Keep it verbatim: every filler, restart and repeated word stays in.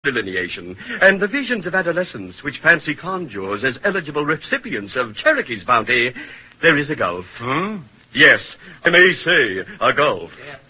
delineation, and the visions of adolescence which fancy conjures as eligible recipients of Cherokee's bounty, there is a gulf. Hmm? Yes, I may say a gulf. Yeah.